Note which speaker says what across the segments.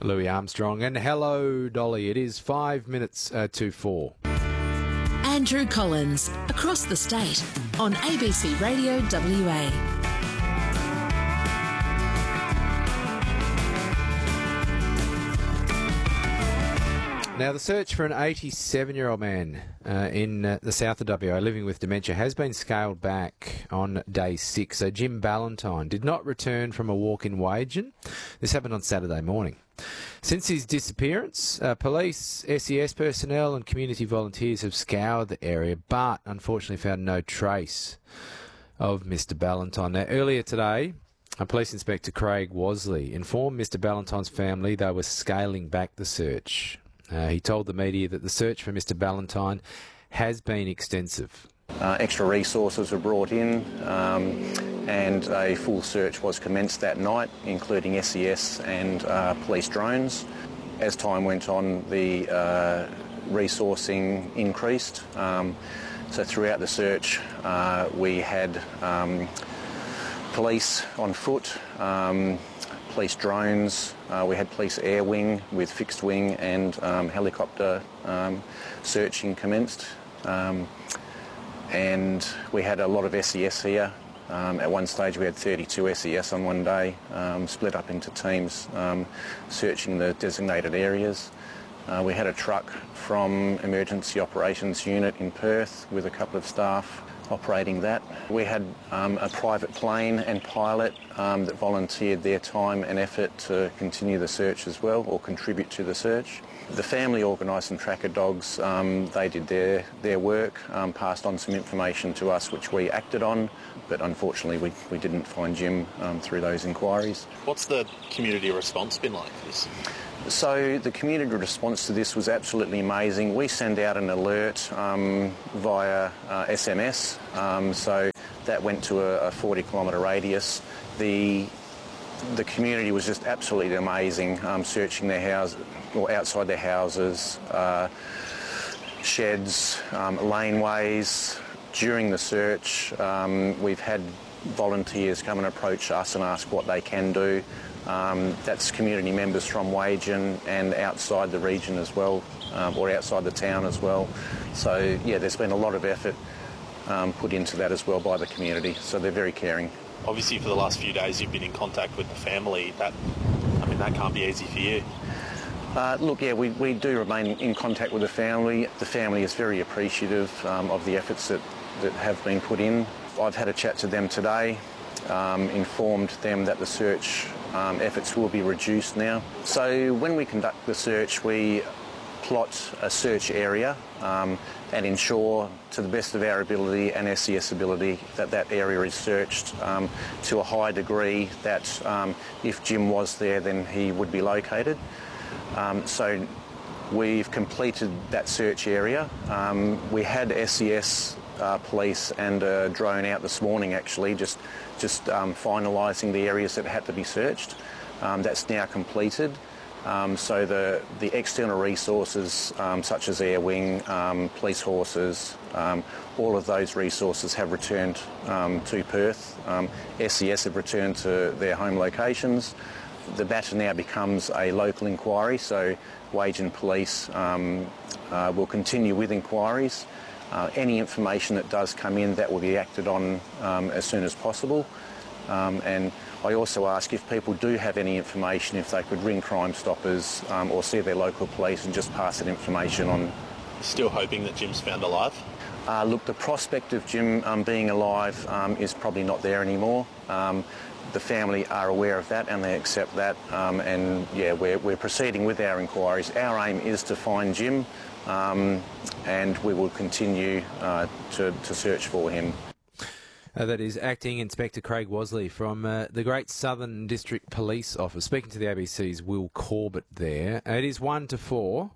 Speaker 1: Louis Armstrong. And hello, Dolly. It is 5 minutes to 4.
Speaker 2: Andrew Collins, across the state on ABC Radio WA.
Speaker 1: Now, the search for an 87-year-old man in the south of WA living with dementia has been scaled back on day 6. So Jim Ballantyne did not return from a walk in Wagen. This happened on Saturday morning. Since his disappearance, police, SES personnel and community volunteers have scoured the area, but unfortunately found no trace of Mr Ballantyne. Now, earlier today, Police Inspector Craig Wasley informed Mr Ballantyne's family they were scaling back the search. He told the media that the search for Mr Ballantyne has been extensive.
Speaker 3: Extra resources were brought in and a full search was commenced that night, including SES and police drones. As time went on, the resourcing increased. So throughout the search, we had police on foot, police drones, we had police air wing with fixed wing and helicopter searching commenced. And we had a lot of SES here. At one stage we had 32 SES on one day, split up into teams searching the designated areas. We had a truck from Emergency Operations Unit in Perth with a couple of staff operating that. We had a private plane and pilot that volunteered their time and effort to continue the search as well, or contribute to the search. The family organised some tracker dogs. They did their work, passed on some information to us which we acted on, but unfortunately we didn't find Jim through those inquiries.
Speaker 4: What's the community response been like for this?
Speaker 3: So the community response to this was absolutely amazing. We send out an alert via SMS, so that went to a 40-kilometre radius. The community was just absolutely amazing, searching their houses, or outside their houses, sheds, laneways. During the search, we've had volunteers come and approach us and ask what they can do. That's community members from Wagen and outside the region as well, or outside the town as well. So yeah, there's been a lot of effort put into that as well by the community, so they're very caring.
Speaker 4: Obviously for the last few days you've been in contact with the family. That can't be easy for you.
Speaker 3: Look, yeah, we do remain in contact with the family. The family is very appreciative of the efforts that have been put in. I've had a chat to them today, informed them that the search efforts will be reduced now. So when we conduct the search, we plot a search area and ensure to the best of our ability and SES ability that area is searched to a high degree that if Jim was there then he would be located. So we've completed that search area. We had SES police and a drone out this morning actually, just finalising the areas that had to be searched. That's now completed. So the external resources such as air wing, police horses, all of those resources have returned to Perth. SES have returned to their home locations. The matter now becomes a local inquiry, so Wagen Police will continue with inquiries. Any information that does come in, that will be acted on as soon as possible. And I also ask if people do have any information, if they could ring Crime Stoppers or see their local police and just pass that information on.
Speaker 4: Still hoping that Jim's found alive?
Speaker 3: Look, the prospect of Jim being alive is probably not there anymore. The family are aware of that and they accept that. And yeah, we're proceeding with our inquiries. Our aim is to find Jim and we will continue to search for him.
Speaker 1: That is Acting Inspector Craig Wasley from the Great Southern District Police Office, speaking to the ABC's Will Corbett there. It is 1 to 4.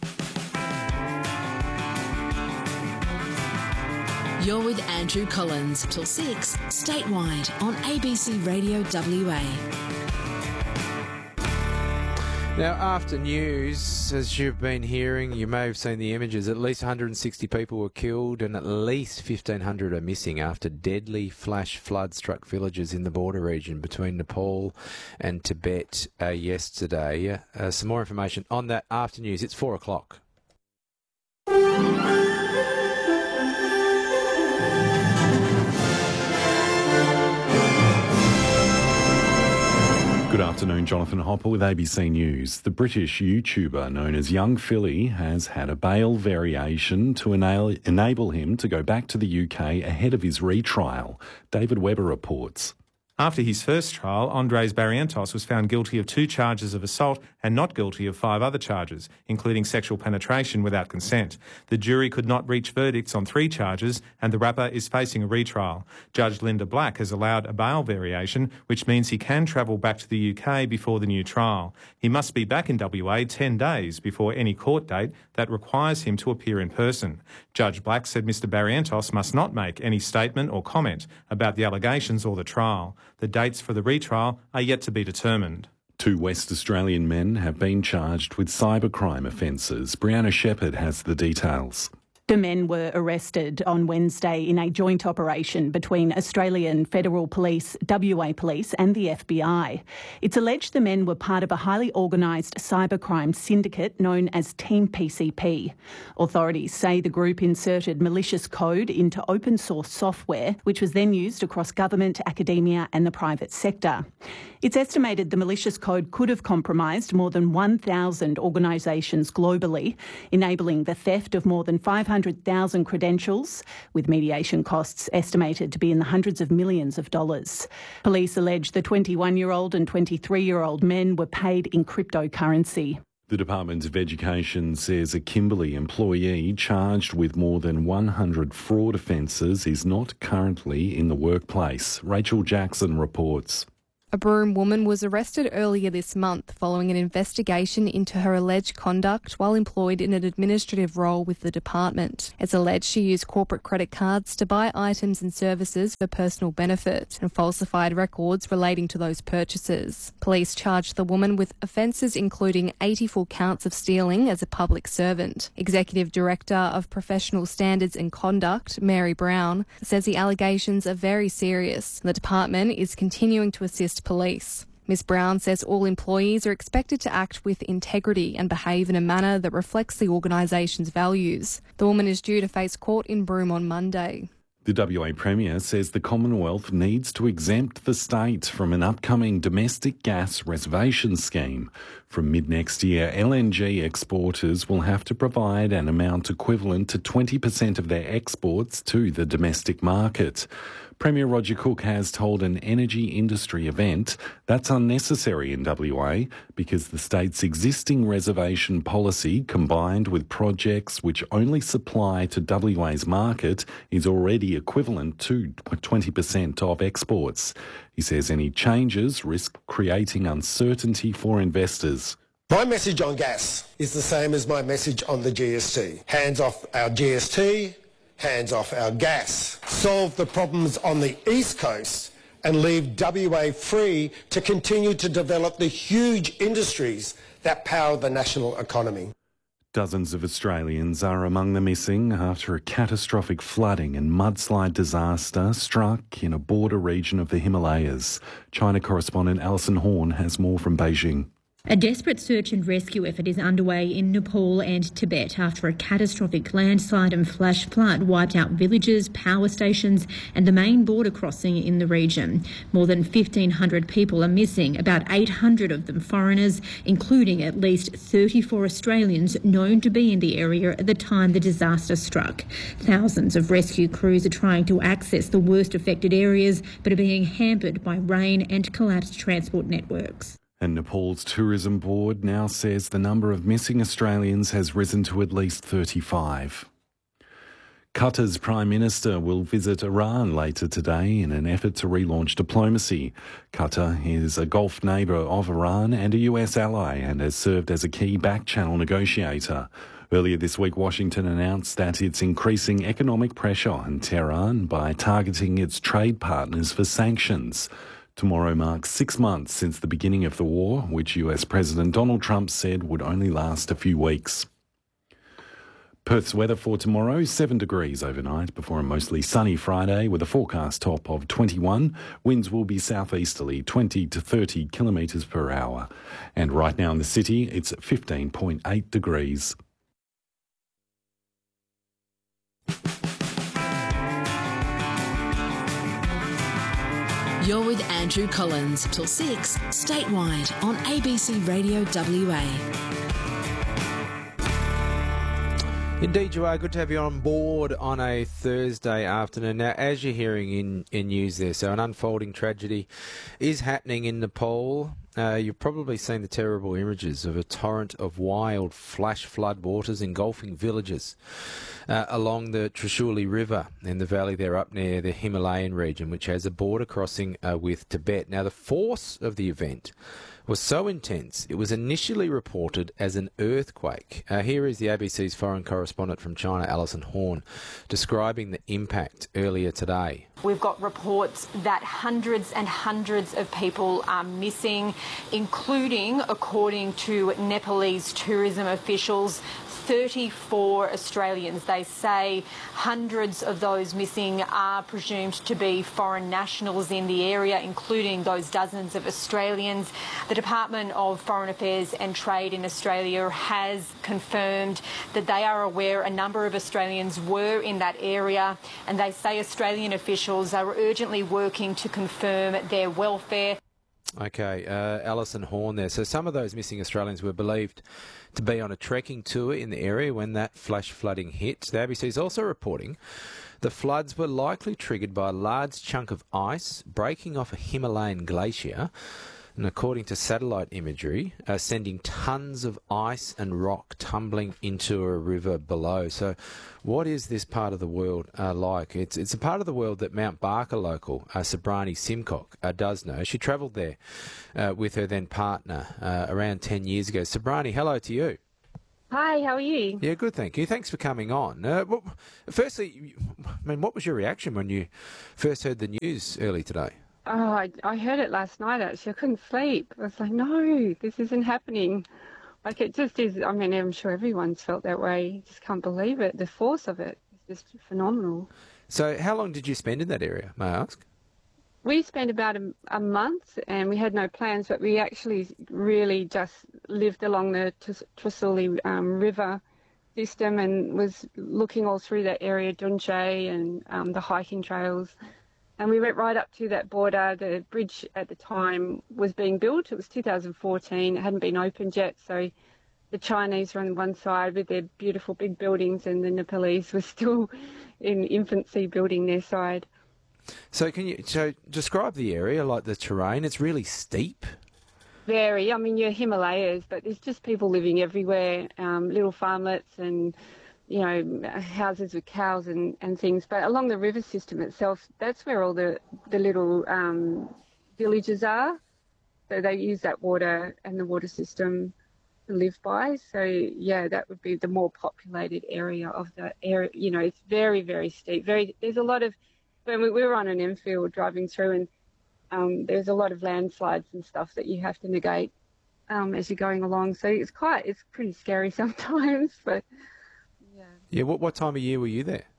Speaker 2: You're with Andrew Collins till 6, statewide on ABC Radio WA.
Speaker 1: Now, after news, as you've been hearing, you may have seen the images, at least 160 people were killed and at least 1,500 are missing after deadly flash flood struck villages in the border region between Nepal and Tibet yesterday. Some more information on that after news. It's 4 o'clock.
Speaker 5: Good afternoon, Jonathan Hopper with ABC News. The British YouTuber known as Young Philly has had a bail variation to enable him to go back to the UK ahead of his retrial. David Webber reports.
Speaker 6: After his first trial, Andres Barrientos was found guilty of 2 charges of assault and not guilty of 5 other charges, including sexual penetration without consent. The jury could not reach verdicts on 3 charges, and the rapper is facing a retrial. Judge Linda Black has allowed a bail variation, which means he can travel back to the UK before the new trial. He must be back in WA 10 days before any court date that requires him to appear in person. Judge Black said Mr Barrientos must not make any statement or comment about the allegations or the trial. The dates for the retrial are yet to be determined.
Speaker 5: 2 West Australian men have been charged with cybercrime offences. Brianna Shepherd has the details.
Speaker 7: The men were arrested on Wednesday in a joint operation between Australian Federal Police, WA Police and the FBI. It's alleged the men were part of a highly organised cybercrime syndicate known as Team PCP. Authorities say the group inserted malicious code into open source software, which was then used across government, academia and the private sector. It's estimated the malicious code could have compromised more than 1,000 organisations globally, enabling the theft of more than 500,000 credentials, with mediation costs estimated to be in the hundreds of millions of dollars. Police allege the 21-year-old and 23-year-old men were paid in cryptocurrency.
Speaker 5: The Department of Education says a Kimberley employee charged with more than 100 fraud offences is not currently in the workplace. Rachel Jackson reports.
Speaker 8: A Broome woman was arrested earlier this month following an investigation into her alleged conduct while employed in an administrative role with the department. It's alleged she used corporate credit cards to buy items and services for personal benefit and falsified records relating to those purchases. Police charged the woman with offences including 84 counts of stealing as a public servant. Executive Director of Professional Standards and Conduct, Mary Brown, says the allegations are very serious. The department is continuing to assist police. Ms Brown says all employees are expected to act with integrity and behave in a manner that reflects the organisation's values. The woman is due to face court in Broome on Monday.
Speaker 5: The WA Premier says the Commonwealth needs to exempt the state from an upcoming domestic gas reservation scheme. From mid-next year, LNG exporters will have to provide an amount equivalent to 20% of their exports to the domestic market. Premier Roger Cook has told an energy industry event that's unnecessary in WA because the state's existing reservation policy, combined with projects which only supply to WA's market, is already equivalent to 20% of exports. He says any changes risk creating uncertainty for investors.
Speaker 9: My message on gas is the same as my message on the GST. Hands off our GST. Hands off our gas. Solve the problems on the East Coast and leave WA free to continue to develop the huge industries that power the national economy.
Speaker 5: Dozens of Australians are among the missing after a catastrophic flooding and mudslide disaster struck in a border region of the Himalayas. China correspondent Alison Horn has more from Beijing.
Speaker 10: A desperate search and rescue effort is underway in Nepal and Tibet after a catastrophic landslide and flash flood wiped out villages, power stations and the main border crossing in the region. More than 1,500 people are missing, about 800 of them foreigners, including at least 34 Australians known to be in the area at the time the disaster struck. Thousands of rescue crews are trying to access the worst affected areas but are being hampered by rain and collapsed transport networks.
Speaker 5: And Nepal's tourism board now says the number of missing Australians has risen to at least 35. Qatar's Prime Minister will visit Iran later today in an effort to relaunch diplomacy. Qatar is a Gulf neighbour of Iran and a US ally and has served as a key back-channel negotiator. Earlier this week, Washington announced that it's increasing economic pressure on Tehran by targeting its trade partners for sanctions. Tomorrow marks 6 months since the beginning of the war, which US President Donald Trump said would only last a few weeks. Perth's weather for tomorrow, 7 degrees overnight before a mostly sunny Friday with a forecast top of 21. Winds will be southeasterly, 20 to 30 kilometres per hour. And right now in the city, it's 15.8 degrees.
Speaker 2: You're with Andrew Collins till 6 statewide on ABC Radio WA.
Speaker 1: Indeed you are. Good to have you on board on a Thursday afternoon. Now, as you're hearing in news there, so an unfolding tragedy is happening in Nepal. You've probably seen the terrible images of a torrent of wild flash flood waters engulfing villages along the Trishuli River in the valley there up near the Himalayan region, which has a border crossing with Tibet. Now, the force of the event was so intense, it was initially reported as an earthquake. Here is the ABC's foreign correspondent from China, Alison Horn, describing the impact earlier today.
Speaker 11: We've got reports that hundreds and hundreds of people are missing, including, according to Nepalese tourism officials, 34 Australians. They say hundreds of those missing are presumed to be foreign nationals in the area, including those dozens of Australians. The Department of Foreign Affairs and Trade in Australia has confirmed that they are aware a number of Australians were in that area, and they say Australian officials are urgently working to confirm their welfare.
Speaker 1: Okay, Alison Horn there. So some of those missing Australians were believed to be on a trekking tour in the area when that flash flooding hit. The ABC is also reporting the floods were likely triggered by a large chunk of ice breaking off a Himalayan glacier, and according to satellite imagery, sending tons of ice and rock tumbling into a river below. So what is this part of the world like? It's a part of the world that Mount Barker local, Sabrani Simcock, does know. She travelled there with her then partner around 10 years ago. Sabrani, hello to you.
Speaker 12: Hi, how are you?
Speaker 1: Yeah, good, thank you. Thanks for coming on. Firstly, what was your reaction when you first heard the news early today?
Speaker 12: Oh, I heard it last night, actually. I couldn't sleep. I was like, no, this isn't happening. Like, it just is. I mean, I'm sure everyone's felt that way. You just can't believe it. The force of it is just phenomenal.
Speaker 1: So how long did you spend in that area, may I ask?
Speaker 12: We spent about a month, and we had no plans, but we actually really just lived along the Trishuli River system and was looking all through that area, Dunche and the hiking trails. And we went right up to that border. The bridge at the time was being built. It was 2014. It hadn't been opened yet. So the Chinese were on one side with their beautiful big buildings, and the Nepalese were still in infancy building their side.
Speaker 1: So can you describe the area, like the terrain? It's really steep.
Speaker 12: Very. I mean, you're Himalayas, but there's just people living everywhere, little farmlets and houses with cows and things. But along the river system itself, that's where all the little villages are. So they use that water and the water system to live by. So, yeah, that would be the more populated area of the area. You know, it's very, very steep. There's a lot of, when we were on an Enfield driving through, and there's a lot of landslides and stuff that you have to negate as you're going along. So it's pretty scary sometimes, but...
Speaker 1: Yeah, what time of year were you there?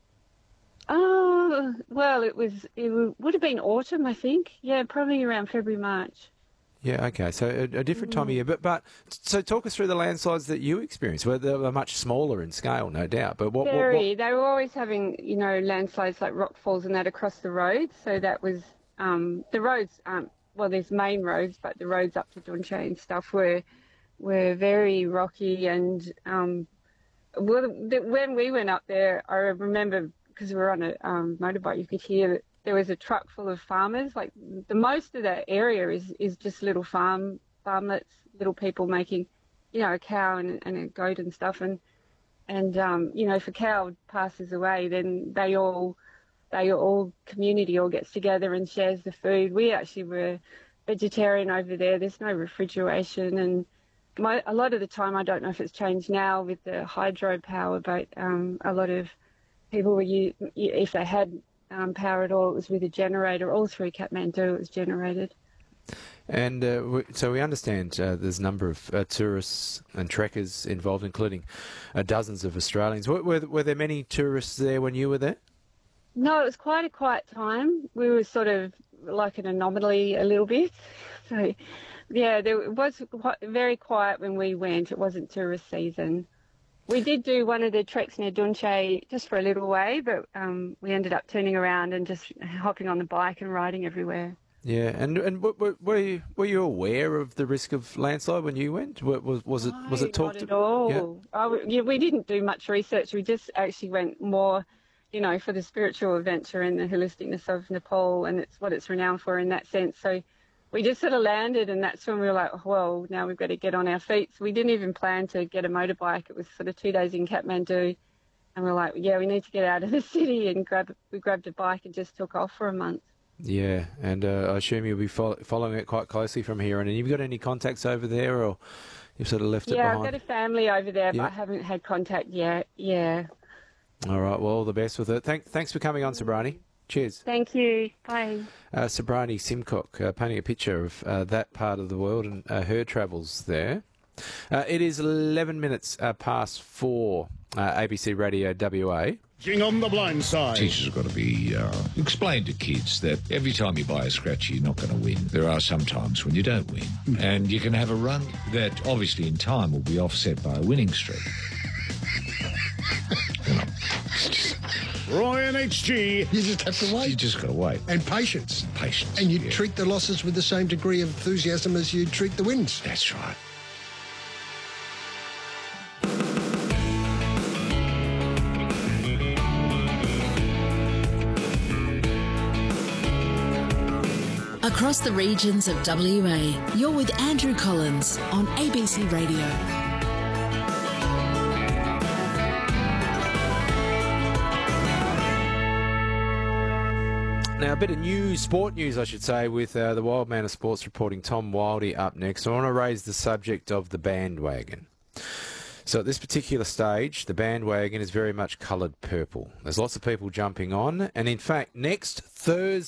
Speaker 12: Oh, well, it would have been autumn, I think. Yeah, probably around February, March.
Speaker 1: Yeah, okay, so a different time of year. But so talk us through the landslides that you experienced. Well, they were much smaller in scale, no doubt. But what? They
Speaker 12: were always having, landslides like rock falls and that across the roads. So that was the roads aren't, well, there's main roads, but the roads up to Dunche and stuff were very rocky and. When we went up there, I remember, because we were on a motorbike, you could hear that there was a truck full of farmers. Like, the most of that area is just little farmlets, little people making, a cow and a goat and stuff. And if a cow passes away, then they all community all gets together and shares the food. We actually were vegetarian over there. There's no refrigeration, and a lot of the time, I don't know if it's changed now with the hydropower, but a lot of people were, if they had power at all. It was with a generator. All through Kathmandu it was generated.
Speaker 1: And so we understand there's a number of tourists and trekkers involved, including dozens of Australians. Were there many tourists there when you were there?
Speaker 12: No, it was quite a quiet time. We were sort of like an anomaly a little bit. So, yeah, it was very quiet when we went. It wasn't tourist season. We did do one of the treks near Dunche just for a little way, but we ended up turning around and just hopping on the bike and riding everywhere.
Speaker 1: Yeah, and were you aware of the risk of landslide when you went? Was it talked
Speaker 12: about? Not at all.
Speaker 1: Yeah.
Speaker 12: We didn't do much research. We just actually went more, for the spiritual adventure and the holisticness of Nepal, and it's what it's renowned for in that sense. So we just sort of landed, and that's when we were like, oh, well, now we've got to get on our feet. So we didn't even plan to get a motorbike. It was sort of 2 days in Kathmandu, and we were like, yeah, we need to get out of the city, and we grabbed a bike and just took off for a month.
Speaker 1: Yeah, and I assume you'll be following it quite closely from here. And you've got any contacts over there, or you've sort of left it behind?
Speaker 12: Yeah, I've got a family over there, but I haven't had contact yet. Yeah.
Speaker 1: All right, well, all the best with it. Thanks for coming on, Subrani. Cheers.
Speaker 12: Thank you. Bye.
Speaker 1: Subrani Simcock, painting a picture of that part of the world and her travels there. It is 11 minutes past 4, ABC Radio WA.
Speaker 13: On the blind side.
Speaker 14: Teachers have got to be explain to kids that every time you buy a scratchy, you're not going to win. There are some times when you don't win. And you can have a run that obviously in time will be offset by a winning streak.
Speaker 13: Roy and HG.
Speaker 15: You just have to wait.
Speaker 14: You just got to wait.
Speaker 15: And patience.
Speaker 14: Patience.
Speaker 15: And you treat the losses with the same degree of enthusiasm as you treat the wins.
Speaker 14: That's right.
Speaker 2: Across the regions of WA, you're with Andrew Collins on ABC Radio.
Speaker 1: Now, a bit of sport news, I should say, with the Wild Man of Sports reporting Tom Wildey up next. I want to raise the subject of the bandwagon. So at this particular stage, the bandwagon is very much coloured purple. There's lots of people jumping on, and in fact, next Thursday,